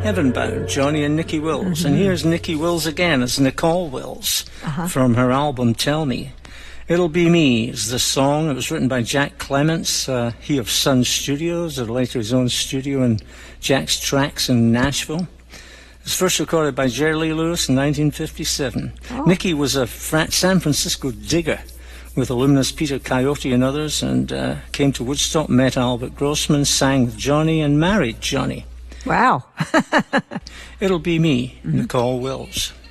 Heavenbound, Johnny and Nicky Wills. And here's Nicky Wills again as Nicole Wills from her album Tell Me. It'll Be Me is the song. It was written by Jack Clements, he of Sun Studios, or later his own studio in Jack's Tracks in Nashville. It was first recorded by Jerry Lee Lewis in 1957. Nicky was a San Francisco digger with Illumina's Peter Coyote and others, and came to Woodstock, met Albert Grossman, sang with Johnny, and married Johnny. Wow. It'll Be Me, Nicole Wills.